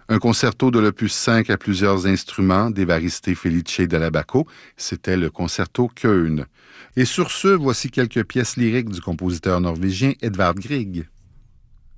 Un concerto de l'opus 5 à plusieurs instruments d'Évariste Felice Dell'Abaco, c'était le concerto Köln. Et sur ce, voici quelques pièces lyriques du compositeur norvégien Edvard Grieg.